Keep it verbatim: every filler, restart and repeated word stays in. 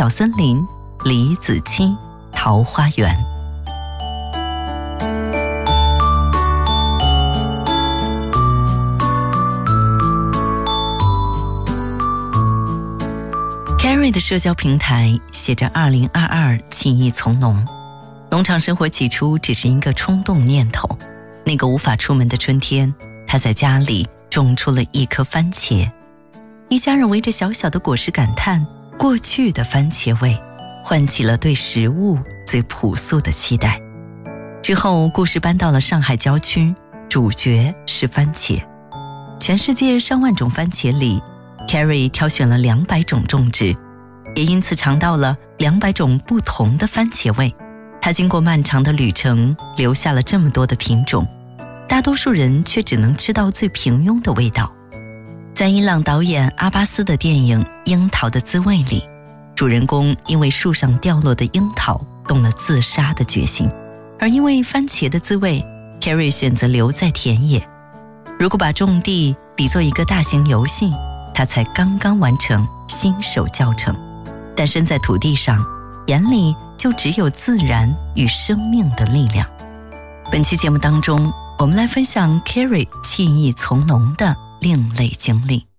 小森林、李子柒、桃花源。Carrie 的社交平台写着二零二二弃艺从农。农场生活起初只是一个冲动念头，那个无法出门的春天，他在家里种出了一颗番茄。一家人围着小小的果实感叹过去的番茄味，唤起了对食物最朴素的期待。之后故事搬到了上海郊区，主角是番茄。全世界上万种番茄里， Carrie 挑选了两百种种植，也因此尝到了两百种不同的番茄味。他经过漫长的旅程，留下了这么多的品种，大多数人却只能吃到最平庸的味道。在伊朗导演阿巴斯的电影《樱桃的滋味》里，主人公因为树上掉落的樱桃动了自杀的决心，而因为番茄的滋味， Carrie 选择留在田野。如果把种地比作一个大型游戏，他才刚刚完成新手教程，但身在土地上，眼里就只有自然与生命的力量。本期节目当中，我们来分享 Carrie 弃艺从农的另类经历。